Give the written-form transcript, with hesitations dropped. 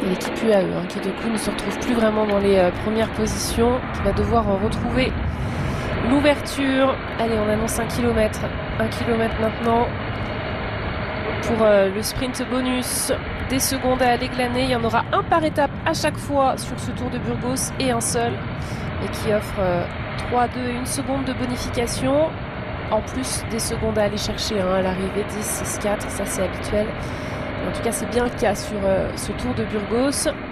Et l'équipe UAE qui du coup ne se retrouve plus vraiment dans les premières positions, qui va devoir retrouver l'ouverture. Allez, on annonce 1 km. 1 km maintenant pour le sprint bonus. Des secondes à aller glaner. Il y en aura un par étape à chaque fois sur ce Tour de Burgos et un seul. Et qui offre 3, 2 et 1 seconde de bonification. En plus des secondes à aller chercher à l'arrivée, 10, 6, 4, ça c'est habituel. En tout cas, c'est bien le cas sur ce Tour de Burgos.